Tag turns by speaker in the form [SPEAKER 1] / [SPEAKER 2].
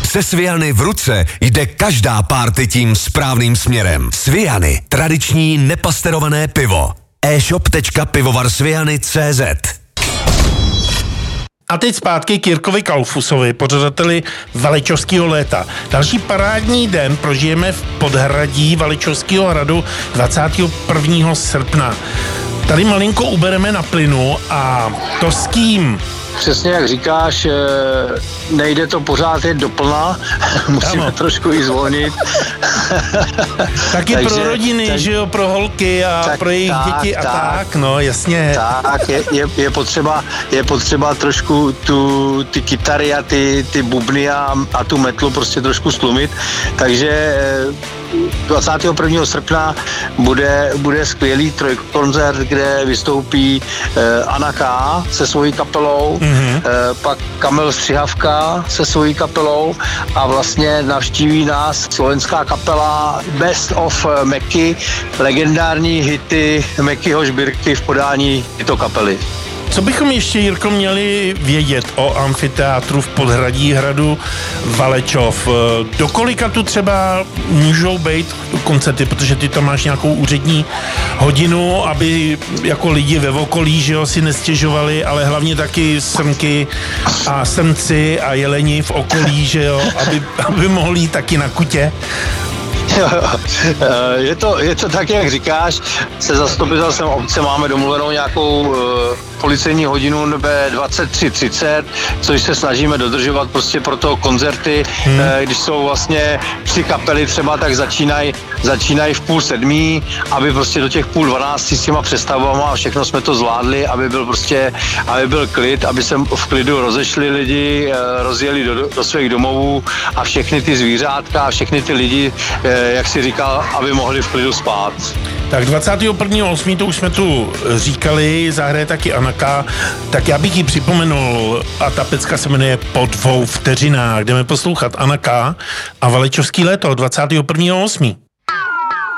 [SPEAKER 1] Se Sviany v ruce jde každá párty tím správným směrem. Sviany, tradiční nepasterované pivo. e-shop.pivovarsviany.cz.
[SPEAKER 2] A teď zpátky k Jirkovi Kalfusovi, pořadateli Valečovského léta. Další parádní den prožijeme v podhradí Valečovského hradu 21. srpna. Tady malinko ubereme na plynu a to s kým?
[SPEAKER 3] Přesně jak říkáš, nejde to pořád jet doplna, musíme trošku i zvolnit.
[SPEAKER 2] Taky pro rodiny, že jo, pro holky a pro jejich děti a tak, no jasně.
[SPEAKER 3] Tak, je potřeba trošku ty kytary a ty bubny a tu metlu prostě trošku stlumit, takže 21. srpna bude skvělý trojkoncert, kde vystoupí Anna K. se svojí kapelou, pak Kamil Střihavka se svojí kapelou a vlastně navštíví nás slovenská kapela Best of Meky, legendární hity Mekyho Žbírky v podání tyto kapely.
[SPEAKER 2] Co bychom ještě, Jirko, měli vědět o amfiteátru v podhradí hradu Valečov? Do kolika tu třeba můžou být koncerty, protože ty tam máš nějakou úřední hodinu, aby jako lidi ve okolí, že jo, si nestěžovali, ale hlavně taky srnky a srnci a jeleni v okolí, že jo, aby mohli jít taky na kutě.
[SPEAKER 3] Je to tak, jak říkáš. Se zastupitelstvem obce máme domluvenou nějakou policejní hodinu ve 23:30, což se snažíme dodržovat prostě pro to koncerty. Když jsou vlastně 3 kapely třeba, tak začínají v 6:30, aby prostě do těch 11:30 s těma přestavama a všechno jsme to zvládli, aby byl klid, aby se v klidu rozešli lidi, rozjeli do svých domovů a všechny ty zvířátka a všechny ty lidi, jak si říkal, aby mohli v klidu spát.
[SPEAKER 2] Tak 21.8. to už jsme tu říkali, zahraje taky Anaka, tak já bych ji připomenul a ta pecka se jmenuje Po 2 vteřinách. Jdeme poslouchat Anaka a Valečovský léto 21.8.